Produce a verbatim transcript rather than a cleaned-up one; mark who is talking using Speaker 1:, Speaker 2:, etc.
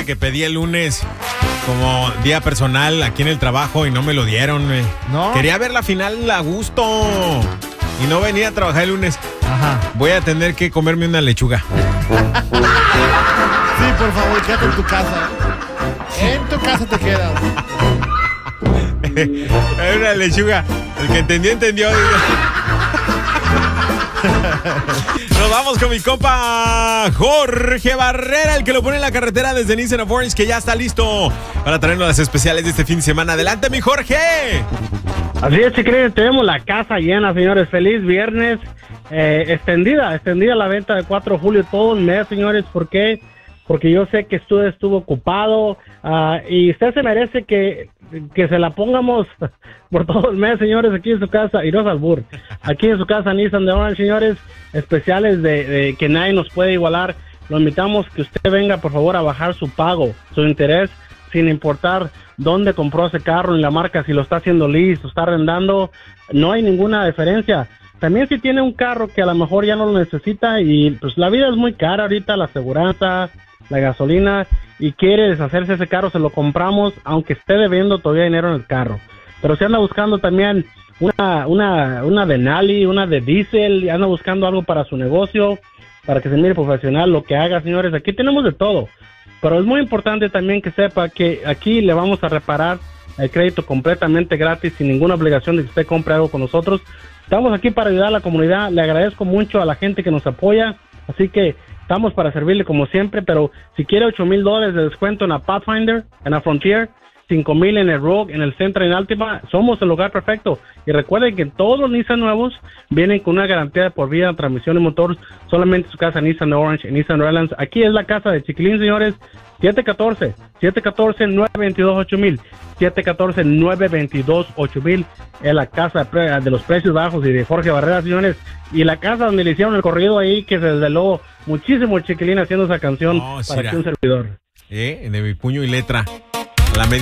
Speaker 1: que pedí el lunes como día personal aquí en el trabajo y no me lo dieron, güey.
Speaker 2: ¿No?
Speaker 1: Quería ver la final a gusto y no venía a trabajar el lunes.
Speaker 2: Ajá.
Speaker 1: Voy a tener que comerme una lechuga.
Speaker 2: Sí, por favor, quédate en tu casa. En tu casa te quedas.
Speaker 1: Una lechuga. El que entendió, entendió. Nos vamos con mi compa Jorge Barrera, el que lo pone en la carretera desde Nissan of Orange, que ya está listo para traernos las especiales de este fin de semana. Adelante, mi Jorge.
Speaker 3: Así es, chiquillos, tenemos la casa llena, señores. Feliz viernes. Eh, extendida, extendida la venta de cuatro de julio todo el mes, señores. ¿Por qué? Porque yo sé que usted estuvo ocupado uh, y usted se merece que, que se la pongamos por todo el mes, señores, aquí en su casa. Y no es albur. Aquí en su casa, Nissan de Orange, señores, especiales de, de que nadie nos puede igualar. Lo invitamos que usted venga, por favor, a bajar su pago, su interés, sin importar dónde compró ese carro ni la marca, si lo está haciendo lease, lo está arrendando, no hay ninguna diferencia. También si tiene un carro que a lo mejor ya no lo necesita y pues la vida es muy cara ahorita, la aseguranza, la gasolina, y quiere deshacerse de ese carro, se lo compramos, aunque esté debiendo todavía dinero en el carro. Pero si anda buscando también una, una, una Denali, una de diésel, anda buscando algo para su negocio, para que se mire profesional, lo que haga, señores, aquí tenemos de todo. Pero es muy importante también que sepa que aquí le vamos a reparar el crédito completamente gratis, sin ninguna obligación de que usted compre algo con nosotros. Estamos aquí para ayudar a la comunidad, le agradezco mucho a la gente que nos apoya, así que estamos para servirle como siempre, pero si quiere ocho mil dólares de descuento en la Pathfinder, en la Frontier, cinco mil en el Rogue, en el Sentra, en Altima, somos el lugar perfecto. Y recuerden que todos los Nissan nuevos vienen con una garantía de por vida, transmisión y motor, solamente su casa Nissan de Orange, en Nissan Redlands. Aquí es la casa de Chiquilín, señores, siete uno cuatro, siete uno cuatro, nueve dos dos, ocho mil, siete uno cuatro, nueve dos dos, ocho mil, es la casa de, de los precios bajos y de Jorge Barrera, señores, y la casa donde le hicieron el corrido ahí, que se desveló muchísimo el Chiquilín haciendo esa canción
Speaker 1: oh,
Speaker 3: para
Speaker 1: será.
Speaker 3: que un servidor.
Speaker 1: Eh, de mi puño y letra. La media